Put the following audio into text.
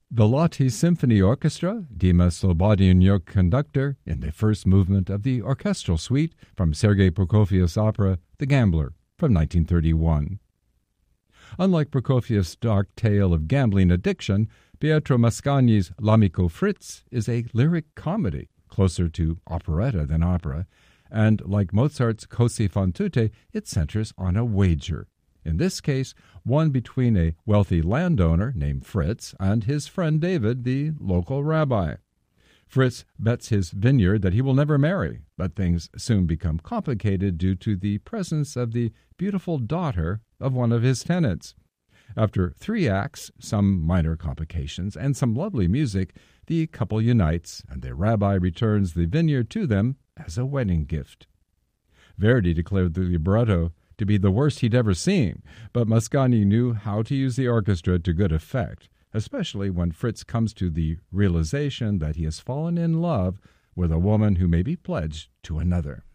The Lahti Symphony Orchestra, Dima Slobodian conductor in the first movement of the orchestral suite from Sergei Prokofiev's opera The Gambler from 1931. Unlike Prokofiev's dark tale of gambling addiction, Pietro Mascagni's L'Amico Fritz is a lyric comedy, closer to operetta than opera, and like Mozart's Così fan tutte, it centers on a wager. In this case, one between a wealthy landowner named Fritz and his friend David, the local rabbi. Fritz bets his vineyard that he will never marry, but things soon become complicated due to the presence of the beautiful daughter of one of his tenants. After 3 acts, some minor complications, and some lovely music, the couple unites, and the rabbi returns the vineyard to them as a wedding gift. Verdi declared the libretto to be the worst he'd ever seen, but Mascagni knew how to use the orchestra to good effect, especially when Fritz comes to the realization that he has fallen in love with a woman who may be pledged to another.